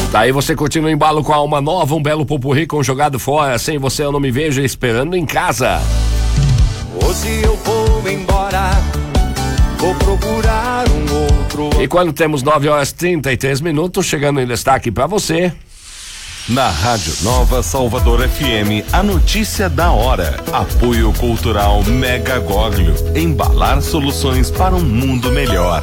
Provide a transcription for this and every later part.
Daí você continua o embalo com a alma nova, um belo popurrí com jogado fora, sem você eu não me vejo esperando em casa. Hoje eu vou embora, vou procurar um outro. E quando temos 9h33, chegando em destaque pra você. Na Rádio Nova Salvador FM, a notícia da hora. Apoio Cultural Mega Goglio. Embalar soluções para um mundo melhor.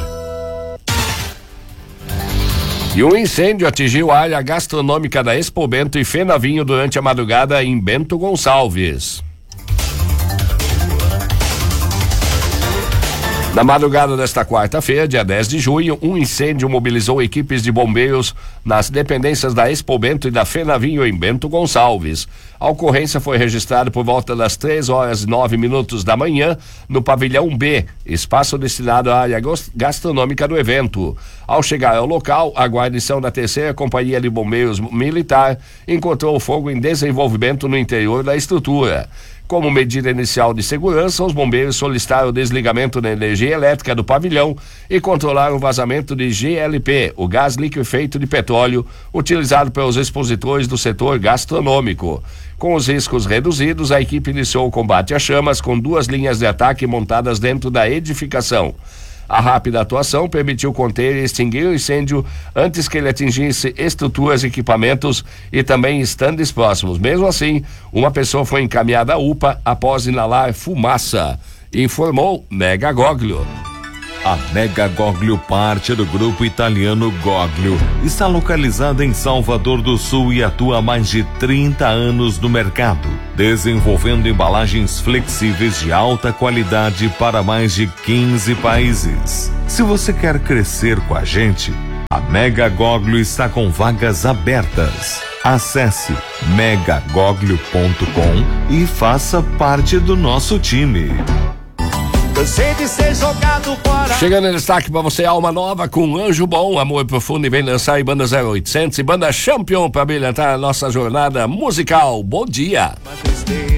E um incêndio atingiu a área gastronômica da Expo Bento e Fenavinho durante a madrugada em Bento Gonçalves. Na madrugada desta quarta-feira, dia 10 de junho, um incêndio mobilizou equipes de bombeiros nas dependências da Expo Bento e da Fenavinho em Bento Gonçalves. A ocorrência foi registrada por volta das 3h09 da manhã no pavilhão B, espaço destinado à área gastronômica do evento. Ao chegar ao local, a guarnição da 3ª Companhia de Bombeiros Militar encontrou o fogo em desenvolvimento no interior da estrutura. Como medida inicial de segurança, os bombeiros solicitaram o desligamento da energia elétrica do pavilhão e controlaram o vazamento de GLP, o gás liquefeito de petróleo, utilizado pelos expositores do setor gastronômico. Com os riscos reduzidos, a equipe iniciou o combate às chamas com 2 linhas de ataque montadas dentro da edificação. A rápida atuação permitiu conter e extinguir o incêndio antes que ele atingisse estruturas, equipamentos e também estandes próximos. Mesmo assim, uma pessoa foi encaminhada à UPA após inalar fumaça, informou Mega Goglio. A Mega Goglio, parte do grupo italiano Goglio, está localizada em Salvador do Sul e atua há mais de 30 anos no mercado, desenvolvendo embalagens flexíveis de alta qualidade para mais de 15 países. Se você quer crescer com a gente, a Mega Goglio está com vagas abertas. Acesse megagoglio.com e faça parte do nosso time. Cansei de ser jogado fora. Chegando em destaque pra você, Alma Nova com Anjo Bom, Amor Profundo e Vem Dançar e Banda 0800 e Banda Champion pra brilhantar a nossa jornada musical. Bom dia.